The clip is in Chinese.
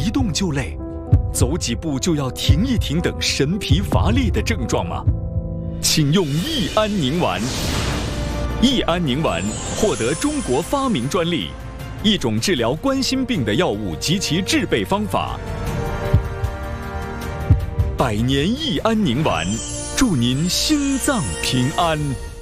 一动就累，走几步就要停一停等神疲乏力的症状吗？请用益安宁丸。益安宁丸获得中国发明专利，一种治疗冠心病的药物及其制备方法。百年益安宁丸，祝您心脏平安。